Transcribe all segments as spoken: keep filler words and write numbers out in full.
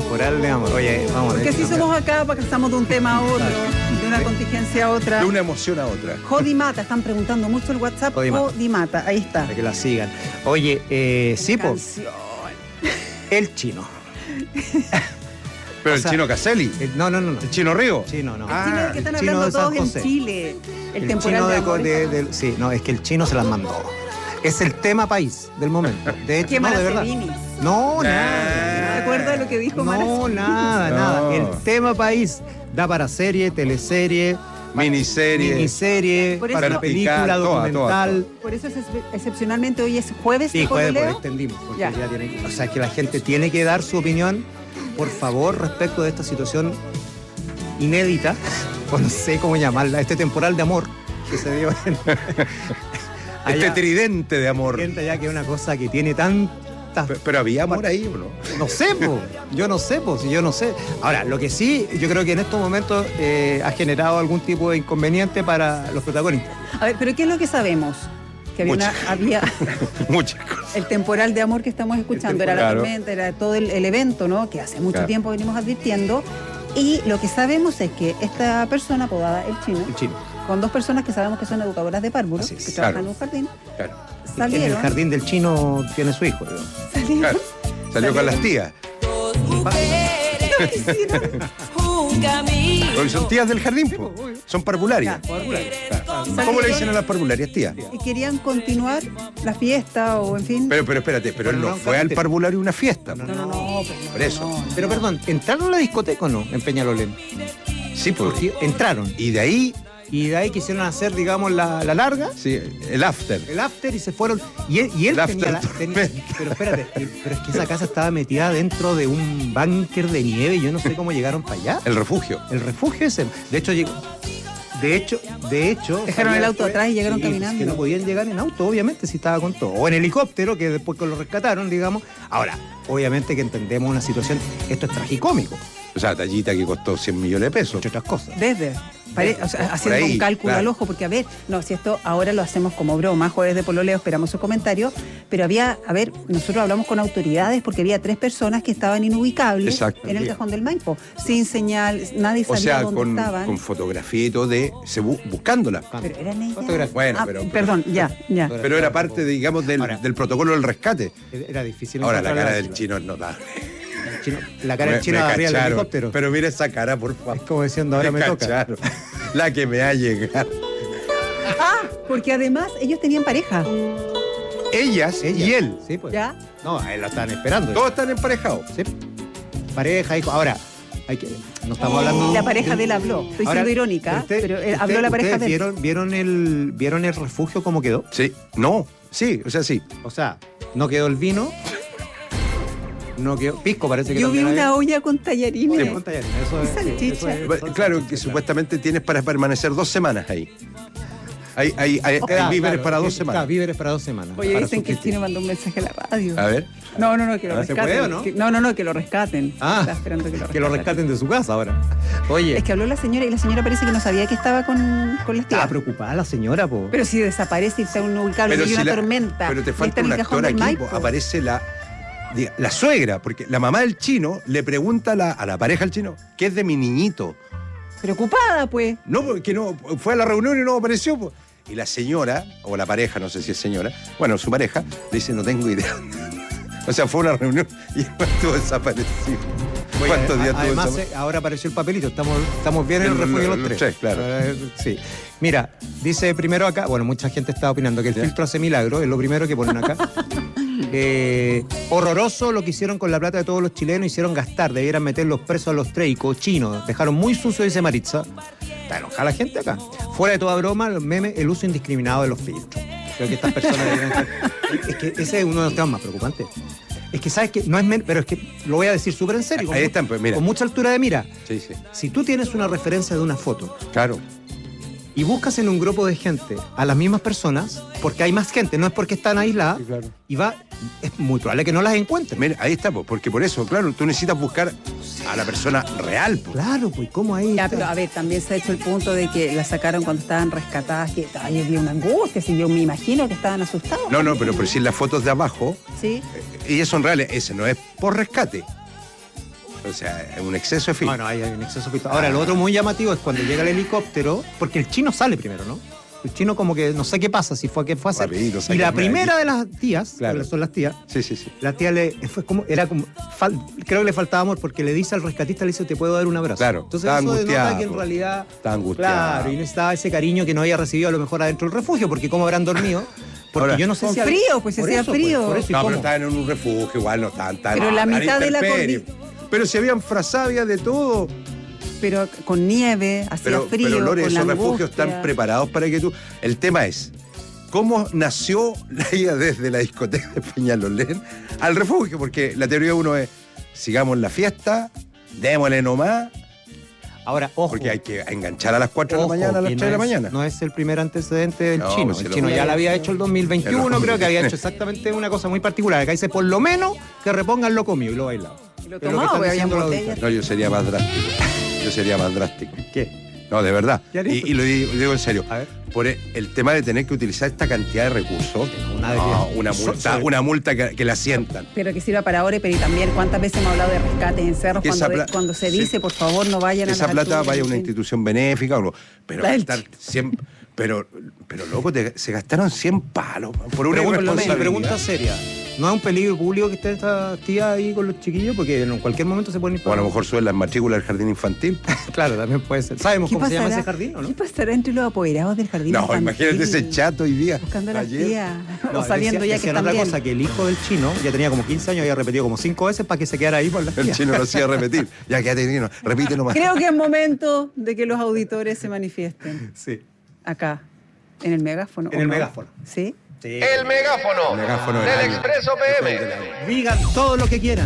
temporal de amor. Oye, vamos. Porque así somos acá, porque estamos de un tema a otro, de una contingencia a otra. De una emoción a otra. Jodimata, están preguntando mucho el WhatsApp. Jodimata. Jodimata, ahí está. Para que la sigan. Oye, eh, sí, po, Canción. el chino. Pero O el sea, chino Caselli. El- no, no, no, no. El chino Río. Chino, no. El Ah, chino del que están el chino hablando de San todos en José. Chile. El, El temporal chino de, de, amor. de- del- sí, no, es que el chino se las mandó. Es el tema país del momento. De hecho, Qué no, de mala verdad. Cellini. No, Ah. nada. ¿Te acuerdas de lo que dijo Mara No, Cellini? nada, No. nada. El tema país da para serie, teleserie, Miniserie. miniserie, Por eso- para película, Vertical, toda, documental. toda, Por eso es, excepcionalmente hoy es jueves Sí, de jueves, pues pololeo. extendimos. Porque Ya. ya tiene- o sea, que la gente tiene que dar su opinión, por favor, respecto de esta situación inédita, o no sé cómo llamarla, este temporal de amor que se dio en. Este allá. tridente de amor. Gente ya que es una cosa que tiene tantas. Pero, pero había amor ahí, ¿o no? No sé, po. Yo no sé, po, si yo no sé. Ahora, lo que sí, yo creo que en estos momentos eh, ha generado algún tipo de inconveniente para los protagonistas. A ver, pero ¿qué es lo que sabemos? Que había, una, Mucho. había Muchas cosas. el temporal de amor que estamos escuchando, era la Claro. tormenta, era todo el, el evento, ¿no? Que hace mucho Claro. tiempo venimos advirtiendo. Y lo que sabemos es que esta persona apodada El Chino, El chino. con dos personas que sabemos que son educadoras de párvulos, Así es, que trabajan claro. en un jardín, Claro, En el salieron, jardín del chino tiene su hijo. ¿no? salieron, claro. Salió con las tías. Un camino. Porque son tías del jardín, po. Son parvularias. Ya, Claro. ¿Cómo le dicen a las parvularias, tía? y querían continuar la fiesta o en fin. Pero, pero espérate, pero él Pero no no fue al cante. parvulario una fiesta. No, no, no, no, pero no, Por eso. no, no. Pero perdón, ¿entraron a la discoteca o no en Peñalolén? Sí, pues. Porque entraron. Y de ahí, Y de ahí quisieron hacer, digamos, la, la larga, sí, el after. el after, y se fueron. Y él, y él El tenía, la- after tenía- tormenta. Pero espérate, y- pero es que esa casa estaba metida dentro de un búnker de nieve y yo no sé cómo llegaron para allá. El refugio. El refugio ese. De hecho, llegó. De hecho, de hecho. Dejaron el auto después- atrás y llegaron sí, pues, caminando. que no podían llegar en auto, obviamente, si estaba con todo. O en helicóptero, que después que lo rescataron, digamos. Ahora, obviamente que entendemos una situación. Esto es tragicómico, O sea, tallita que costó cien millones de pesos. entre otras cosas. Desde. Pare- o sea, Por haciendo ahí, un cálculo claro. al ojo, porque a ver, no, si esto ahora lo hacemos como broma, jueves de pololeo, esperamos su comentario, pero había, a ver, nosotros hablamos con autoridades porque había tres personas que estaban inubicables Exacto. en el cajón del Maipo, sin señal, nadie O sabía sea, dónde con, estaban. con fotografía y todo de se bu- buscándola. Pero eran ellas. Fotografía. Bueno, Ah, pero- Perdón, ya, ya. Pero era parte, de, digamos, del, Ahora- del protocolo del rescate. Era difícil. Ahora, la encontrar cara del chino es notable. el chino- La cara del Me- chino me arriba del cacharon. helicóptero. Pero mira esa cara, por favor. Es como diciendo, ahora me toca. cacharon. La que me ha llegado. Ah, porque además ellos tenían pareja. Ellas Ella. y él. Sí, pues. ¿Ya? No, a él lo estaban esperando. Todos están emparejados. Sí. Pareja, hijo. Ahora, hay que. No estamos hablando. La pareja de él habló. Estoy Ahora, siendo irónica, usted- pero eh, usted- habló la pareja ¿ustedes de él. vieron, vieron, el, ¿Vieron el refugio cómo quedó? Sí. No. Sí, o sea, sí. O sea, no quedó el vino. No quedó. Pisco parece que Yo vi también una había. olla con tallarines. Sí, con tallarines, eso es- Y salchicha. sí, eso es- Bueno, son claro, salchichas, que supuestamente tienes para permanecer dos semanas ahí. Hay, hay, hay, hay Claro, víveres claro, para dos sí, semanas. claro, víveres para dos semanas. Oye, para dicen que el subsistir. chino mandó un mensaje a la radio. A ver. No, no, no, que lo Ah, ¿se rescaten. puede o no? Que- no, no, no, que lo rescaten. Ah, Está esperando que lo rescaten. que lo rescaten de su casa ahora. Oye, Es que habló la señora y la señora parece que no sabía que estaba con, con las estaba tías. preocupada la señora, po. Pero si desaparece y está un ubicable y si una la- tormenta. pero te y falta está en un el cajón actor del aquí. Maipo. po, Aparece la, diga, la suegra, porque la mamá del chino le pregunta a la, a la pareja del chino, ¿qué es de mi niñito? Preocupada, pues. No, porque no, fue a la reunión y no apareció. po. Y la señora, o la pareja, no sé si es señora, bueno, su pareja, le dice, no tengo idea. O sea, fue a una reunión y estuvo desaparecido. Oye, ¿Cuántos días a- estuvo Además, desaparecido? eh, ahora apareció el papelito. Estamos, estamos bien en el Lo- refugio lo- los lo- tres. sí, claro. Eh, sí. Mira, dice primero acá, bueno, mucha gente está opinando que el Ya. filtro hace milagro, es lo primero que ponen acá. Eh, horroroso lo que hicieron con la plata de todos los chilenos, hicieron gastar, debieran meter los presos a los tres y cochinos, dejaron muy sucio, dice Maritza. Está enojada la gente acá. Fuera de toda broma, los memes, el uso indiscriminado de los filtros. Creo que estas personas deberían estar- Es que ese es uno de los temas más preocupantes. Es que sabes que no es men- pero es que lo voy a decir súper en serio, con, Ahí mu- están, pues, mira. con mucha altura de mira. Sí, sí. Si tú tienes una referencia de una foto Claro. y buscas en un grupo de gente a las mismas personas, porque hay más gente, no es porque están aisladas, Sí, claro. y va, es muy probable que no las encuentres. Mira, ahí está, po, porque por eso, claro, tú necesitas buscar a la persona real. po. Claro, pues ¿cómo ahí? Ya, está? pero a ver, también se ha hecho el punto de que la sacaron cuando estaban rescatadas, que ay, había una angustia, si yo me imagino que estaban asustados. No, no, pero, pero si las fotos de abajo, Sí. eh, ellas son reales, ese no es por rescate. O sea, es un exceso de filtro. Bueno, hay, hay un exceso de filtro. Ahora, lo otro muy llamativo es cuando llega el helicóptero, porque el chino sale primero, ¿no? El chino como que no sé qué pasa, si fue que fue a hacer. Rapidito, Y saca la una primera aquí. de las tías, Claro. que son las tías, Sí, sí, sí. la tía le fue como, era como, fal- creo que le faltaba amor porque le dice al rescatista, le dice, te puedo dar un abrazo. Claro, Entonces estaba eso denota angustiada, que en po. realidad, Estaba angustiada. claro, y necesitaba ese cariño que no había recibido a lo mejor adentro del refugio, porque cómo habrán dormido, porque Ahora, yo no sé con si... hab- frío, pues, por hacía eso, frío. por eso, ¿y No, cómo? pero estaban en un refugio, igual no estaban tan. Pero la tan mitad de la intemperie. Pero si habían frazada de todo. Pero con nieve, hacía Pero, frío. pero Lore, con la esos refugios angustia. están preparados para que tú. El tema es, ¿cómo nació la idea desde la discoteca de Peñalolén al refugio? Porque la teoría uno es, sigamos la fiesta, démosle nomás, Ahora, ojo. porque hay que enganchar a las cuatro de la Ojo, mañana, a las que tres de la no es- mañana. No es el primer antecedente del No, chino. pues si El lo chino voy a- ya lo había hecho el dos mil veintiuno, Se lo- creo que había hecho exactamente una cosa muy particular. Acá dice, por lo menos, que repongan lo comido y lo bailado. Y lo Es que tomaba, están porque había diciendo los botellas. auditores. No, yo sería más drástico. Yo sería más drástico. ¿Qué? No, de verdad. ¿Qué harías Y, tú? y lo digo, lo digo en serio. A ver. Por el, el tema de tener que utilizar esta cantidad de recursos, Una de no, que- una so- multa, sobre- una multa que, que la sientan. Pero que sirva para ahora, pero y también cuántas veces hemos hablado de rescates en cerros Que esa cuando, de- pla- cuando se sí. dice, por favor, no vayan Que a esa las plata alturas, vaya a en una fin. institución benéfica o no. Pero La del gastar cien, pero, pero loco, te- se gastaron cien palos man, por una Pregunta, irresponsabilidad. pregunta seria. ¿No es un peligro público que estén estas tías ahí con los chiquillos? Porque en cualquier momento se pueden ir O a lo mejor suben las matrículas del jardín infantil. Claro, también puede ser. ¿Sabemos ¿Qué cómo se llama pasará? ese jardín o no? ¿Qué pasará entre los apoderados del jardín No, infantil? imagínate ese chato hoy día. Buscando a las Ayer. tías. No, o sabiendo decía- ya que decían están otra bien. cosa, que el hijo del chino ya tenía como quince años y había repetido como cinco veces para que se quedara ahí por la El tía. chino lo hacía repetir. Ya quédate, Nino, repite nomás. Creo que es momento de que los auditores se manifiesten Sí. acá, en el megáfono. En ¿o el no? megáfono. ¿Sí? Sí. El megáfono, El megáfono del del año. Expreso P M. Digan todo lo que quieran.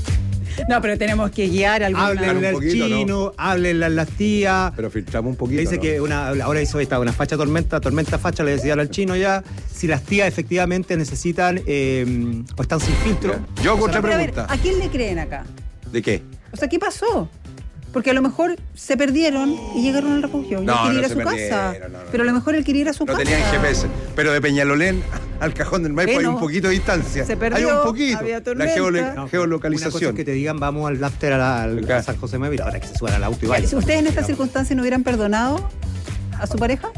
No, pero tenemos que guiar alguna... Háblenle un al poquito, chino, háblenle a las tías. Pero filtramos un poquito. Dice ¿no? que una, ahora hizo esta, una facha tormenta, tormenta facha, le decía al chino ya, si las tías efectivamente necesitan eh, o están sin filtro. Ya. Yo encontré Pero a ver, pregunta. ¿a quién le creen acá? ¿De qué? O sea, ¿qué pasó? Porque a lo mejor se perdieron y llegaron al refugio. Y No, él quería no ir a se su casa. perdieron, no, no, pero a lo mejor él quería ir a su No casa. tenían G P S. Pero de Peñalolén al Cajón del Maipo hay Bueno, un poquito de distancia. se perdió, hay un poquito. había La tormenta. geole- No, Una cosa geolocalización. es que te digan vamos al after a, la- al- Acá. a San José Mávila, ahora que se suban al auto y Ya, vayan. si ustedes en estas Digamos. circunstancias no hubieran perdonado a su pareja,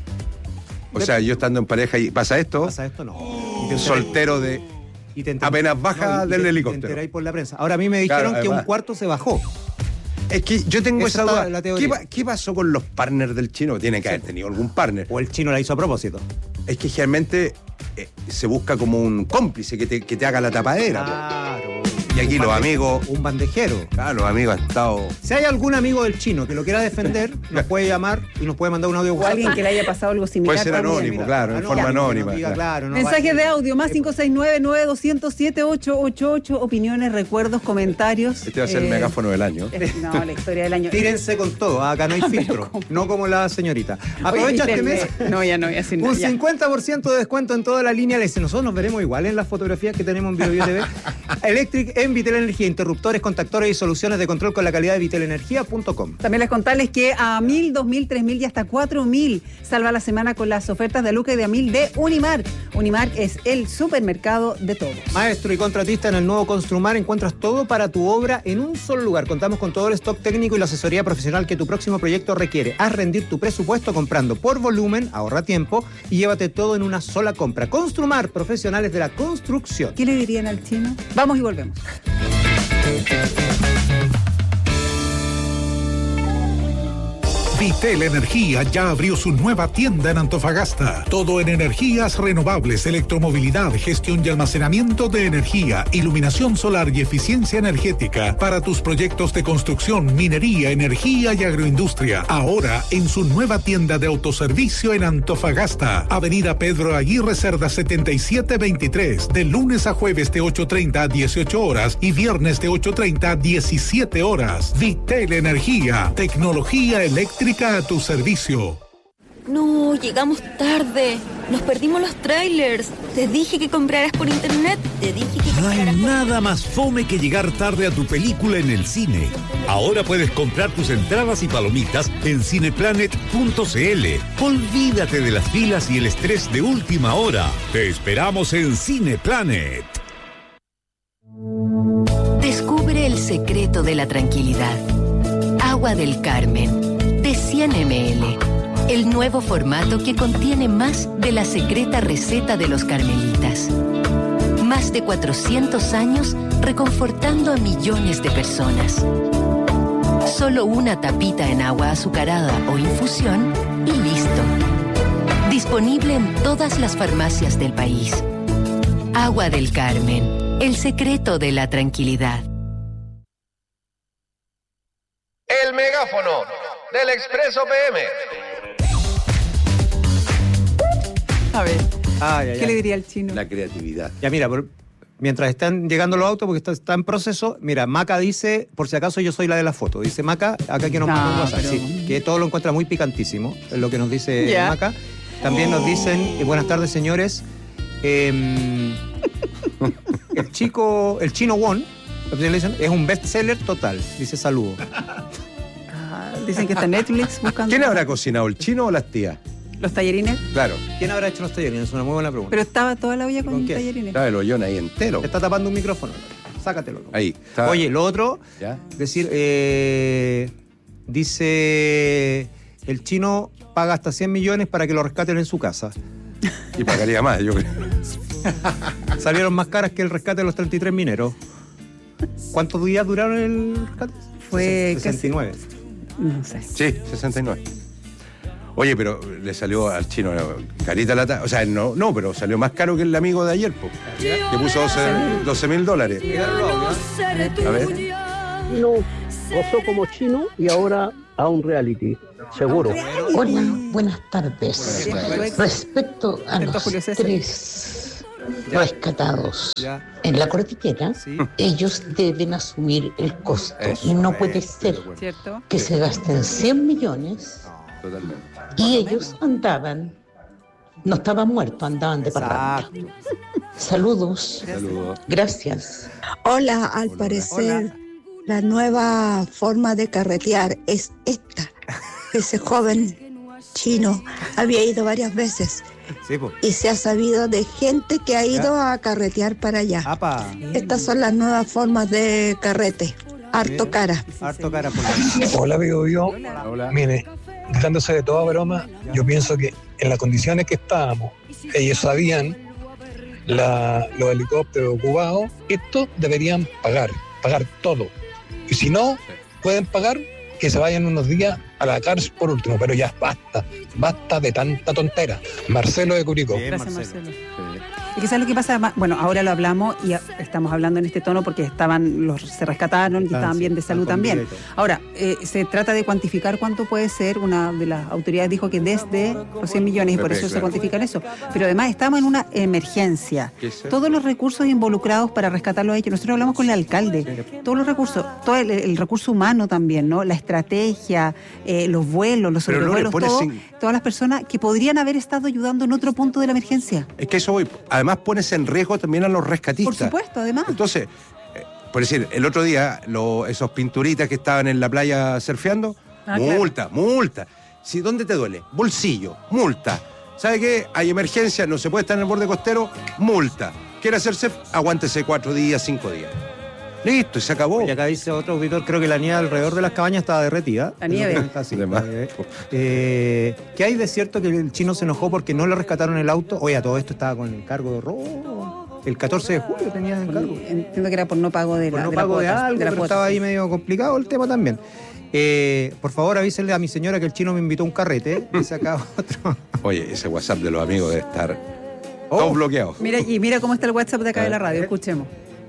O sea, yo estando en pareja y pasa esto, ¿Pasa esto? No. Y te enteráis- soltero de. y te enter- apenas baja y del te- helicóptero. Te enteráis por la prensa. Ahora a mí me dijeron Claro, que un además. cuarto se bajó. Es que yo tengo Esa esa está duda. la teoría. ¿Qué, pa- qué pasó con los partners del chino? Tiene que haber tenido algún partner. O el chino la hizo a propósito. Es que generalmente eh, se busca como un cómplice que te, que te haga la tapadera. po. Claro. Y aquí Un los bande- amigos. Un bandejero. Claro, los amigos han estado. Si hay algún amigo del chino que lo quiera defender, nos puede llamar y nos puede mandar un audio o alguien que le haya pasado algo similar. Puede ser también. anónimo, claro, en forma anónima. Diga, claro. claro, no Mensajes vaya- de audio, más cinco seis nueve, nueve dos cero siete, ocho ocho ocho, opiniones, recuerdos, comentarios. Este va a ser el Eh, megáfono del año. eh, No, la historia del año. Tírense con todo, acá no hay filtro. No como la señorita. Aprovecha Oye, este mes. ¿viste? No, ya no voy a decir nada. Un ya. cincuenta por ciento de descuento en toda la línea L S. Nosotros nos veremos igual en las fotografías que tenemos en Bio Bio T V. Electric en Vitel Energía. Interruptores, contactores y soluciones de control con la calidad de vitelenergia punto com. También les contarles que a mil, dos mil, tres mil y hasta cuatro mil salva la semana con las ofertas de Luca y de Amil de Unimar. Unimar es el supermercado de todos. Maestro y contratista en el nuevo Construmar, encuentras todo para tu obra en un solo lugar. Contamos con todo el stock técnico y la asesoría profesional que tu próximo proyecto requiere. Haz rendir tu presupuesto comprando por volumen, ahorra tiempo y llévate todo en una sola compra. Construmar, profesionales de la construcción. ¿Qué le dirían al chino? Vamos y volvemos. Vitel Energía ya abrió su nueva tienda en Antofagasta. Todo en energías renovables, electromovilidad, gestión y almacenamiento de energía, iluminación solar y eficiencia energética para tus proyectos de construcción, minería, energía y agroindustria. Ahora en su nueva tienda de autoservicio en Antofagasta. Avenida Pedro Aguirre Cerda setenta y siete veintitrés. De lunes a jueves de ocho treinta a dieciocho horas y viernes de ocho treinta a diecisiete horas. Vitel Energía. Tecnología eléctrica a tu servicio. No, llegamos tarde. Nos perdimos los trailers. Te dije que compraras por internet. Te dije que No hay compraras por... nada más fome que llegar tarde a tu película en el cine. Ahora puedes comprar tus entradas y palomitas en cineplanet punto c l. Olvídate de las filas y el estrés de última hora. Te esperamos en Cineplanet. Descubre el secreto de la tranquilidad. Agua del Carmen, de cien mililitros. El nuevo formato que contiene más de la secreta receta de los carmelitas. Más de cuatrocientos años reconfortando a millones de personas. Solo una tapita en agua azucarada o infusión y listo. Disponible en todas las farmacias del país. Agua del Carmen, el secreto de la tranquilidad. El megáfono del Expreso P M. A ver, Ay, ay, ¿qué ay. le diría al chino? La creatividad. Ya mira, por- mientras están llegando los autos, porque está, está en proceso, mira, Maca dice, por si acaso yo soy la de la foto, dice Maca, acá que nos No, manda un WhatsApp, pero- sí, que todo lo encuentra muy picantísimo, es lo que nos dice Ya. Maca. También nos dicen, eh, buenas tardes señores, em, el chico, el chino Won, le dicen, es un bestseller total, dice saludo. Ah, dicen que está en Netflix buscando ¿Quién habrá cocinado, el chino o las tías? los tallarines, Claro, ¿Quién habrá hecho los tallarines? Es una muy buena pregunta. pero estaba toda la olla con, ¿Con qué? tallarines. estaba el hoyón ahí entero. Te está tapando un micrófono, sácatelo. Ahí. estaba- Oye, lo otro, ¿Ya? decir, eh, dice, el chino paga hasta cien millones para que lo rescaten en su casa. Y pagaría más, yo creo. Salieron más caras que el rescate de los treinta y tres mineros. ¿Cuántos días duraron el rescate? Fue sesenta y nueve. No sé. Sí, sesenta y nueve. Oye, pero le salió al chino carita la ta- O sea, no, no, pero salió más caro que el amigo de ayer, po, que puso doce mil dólares. A ver. Chino gozó como chino y ahora a un reality, seguro. Hola, buenas tardes. Buenas Respecto a Atento, los Julio César. tres rescatados Ya. en la cordillera, Sí. ellos deben asumir el costo. Eso, Y no eso, puede de ser acuerdo. ¿Cierto? que se gasten cien millones Totalmente. y ellos andaban, no estaban muertos, andaban de parranda. Exacto. Saludos. Saludos. Gracias. Hola, al Hola. parecer Hola. la nueva forma de carretear es esta. Ese joven chino había ido varias veces Sí, pues. y se ha sabido de gente que ha ido a carretear para allá. Apa. Estas son las nuevas formas de carrete. Harto Mira. cara. Harto cara por la... Hola, amigo yo. Hola. Mire, quitándose de toda broma, yo pienso que en las condiciones que estábamos, ellos sabían, la- los helicópteros ocupados, estos deberían pagar, pagar todo. Y si no pueden pagar, que se vayan unos días a la cárcel por último, pero ya basta, basta de tanta tontera. Marcelo de Curicó. Bien, Gracias, Marcelo. Marcelo. Y quizás lo que pasa, ma- bueno, ahora lo hablamos y a- estamos hablando en este tono porque estaban los se rescataron y Están, estaban sí, bien de están salud con vida también. y todo. Ahora, eh, se trata de cuantificar cuánto puede ser. Una de las autoridades dijo que desde los cien millones y por Pepe, eso se claro. cuantifican eso. Pero además estamos en una emergencia. ¿Qué es eso? Todos los recursos involucrados para rescatarlos a ellos. Nosotros hablamos con el alcalde. Todos los recursos, todo el, el recurso humano también, ¿no? La estrategia, eh, los vuelos, los Pero no le sobrevuelos, pones todo, sin- todas las personas que podrían haber estado ayudando en otro punto de la emergencia. Es que eso voy. Además pones en riesgo también a los rescatistas. Por supuesto, además. Entonces, eh, por decir, el otro día, lo- esos pinturitas que estaban en la playa surfeando, Ah, multa, multa. Si, ¿dónde te duele? Bolsillo, multa. ¿Sabe qué? Hay emergencia, no se puede estar en el borde costero, multa. ¿Quiere hacer surf? Aguántese cuatro días, cinco días. Listo, y se acabó. Y acá dice otro auditor, creo que la nieve alrededor de las cabañas estaba derretida. La nieve. Está así. De más. Eh, eh, ¿Qué hay de cierto que el chino se enojó porque no le rescataron el auto? Oye, a todo esto estaba con el cargo de robo. El catorce de julio tenía el cargo. Entiendo que era por no pago de Por la, no de la pago de cuota, algo, de la pero cuota, estaba sí. ahí medio complicado el tema también. Eh, por favor, avísenle a mi señora que el chino me invitó a un carrete. Dice acá otro. Oye, ese WhatsApp de los amigos debe estar todo bloqueado. Mira, y mira cómo está el WhatsApp de acá A de la ver. radio, escuchemos.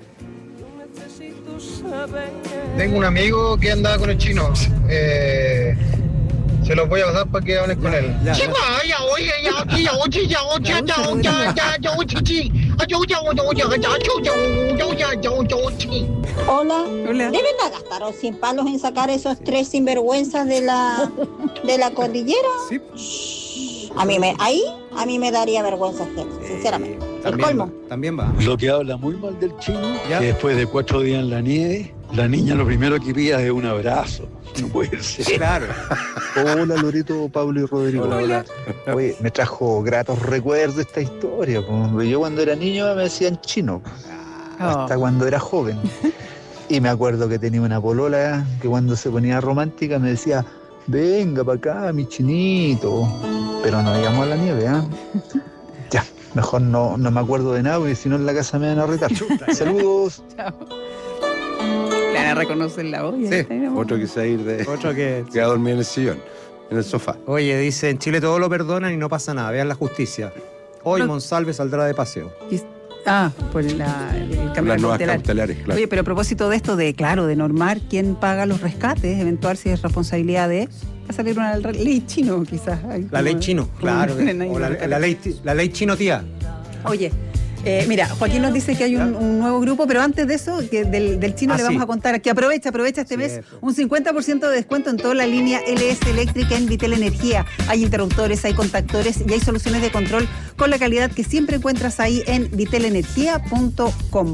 Tengo un amigo que andaba con el chino. Eh, se los voy a pasar para que hablen con él. Ya, Chico, ya, oye, ya, ya, oye, ya, oye, ya, ya, ya, ya, ya, oye, chi. Ah, yo, ya, oye, oye, ya, yo, yo, yo, ya, yo, yo, chi. Hola. Hola. ¿De verdad gastaron cien palos en sacar esos tres sinvergüenzas de la, de la cordillera? Sí. A mí me, ahí a mí me daría vergüenza, sinceramente. Eh, El también colmo. va, también va. Lo que habla muy mal del chino, ¿Ya? que después de cuatro días en la nieve, la niña lo primero que pide es un abrazo. No puede ser. Claro. Hola Loreto, Pablo y Rodrigo. Hola, hola. Oye, me trajo gratos recuerdos esta historia. po. Yo cuando era niño me decían chino, Oh. hasta cuando era joven. Y me acuerdo que tenía una polola que cuando se ponía romántica me decía, venga para acá, mi chinito. Pero no íbamos a la nieve, ¿ah? ¿eh? Ya, mejor no, no me acuerdo de nada, porque si no en la casa me van a retar. Saludos. Chao. Le van a reconocer la voz. Sí, otro que se va a ir de... Otro que... que va a dormir en el sillón, en el sofá. Oye, dice, en Chile todo lo perdonan y no pasa nada. Vean la justicia. Hoy No. Monsalve saldrá de paseo. Ah, por la, el cambio Las nuevas cautelar. cautelares, claro. Oye, pero a propósito de esto, de claro, de normar quién paga los rescates, eventual si es responsabilidad de... Va a salir una ley chino, quizás. Ahí, La ley como- chino, como claro. ven ahí O la, los la ley, la ley chino tía. Oye, eh, mira, Joaquín nos dice que hay un, un nuevo grupo, pero antes de eso, que del, del chino Ah, le vamos sí. a contar que aprovecha, aprovecha este mes Cierto. un cincuenta por ciento de descuento en toda la línea L S eléctrica en Vitel Energía. Hay interruptores, hay contactores y hay soluciones de control con la calidad que siempre encuentras ahí en vitel energía punto com.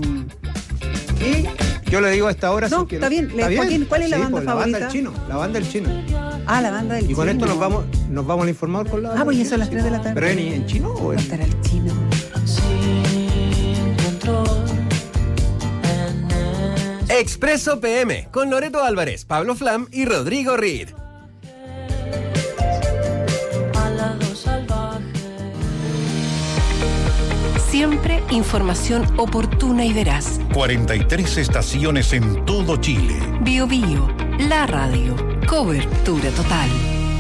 Y yo le digo a esta hora... No, sí que está bien. Le- Joaquín, ¿cuál es la Sí, banda pues, favorita? La banda del chino. La banda del chino. Ah, la banda del Y chino. con esto nos vamos, nos vamos al informador con la banda Ah, pues del ya son las chino. tres de la tarde. ¿Pero en, en chino o en...? Estará el chino. Expreso P M con Loreto Álvarez, Pablo Flam y Rodrigo Reed. Siempre información oportuna y veraz. cuarenta y tres estaciones en todo Chile. Bio Bio, la radio. Cobertura total.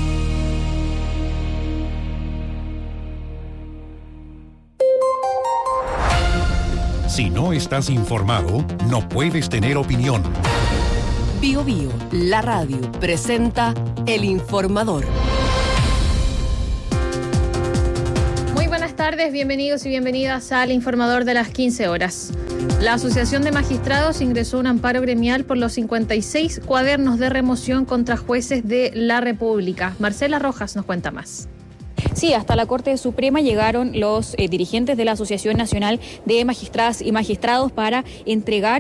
Si no estás informado, no puedes tener opinión. Bio Bio, la radio, presenta El Informador. Muy buenas tardes, bienvenidos y bienvenidas al Informador de las quince horas. La Asociación de Magistrados ingresó un amparo gremial por los cincuenta y seis cuadernos de remoción contra jueces de la República. Marcela Rojas nos cuenta más. Sí, hasta la Corte Suprema llegaron los eh, dirigentes de la Asociación Nacional de Magistradas y Magistrados para entregar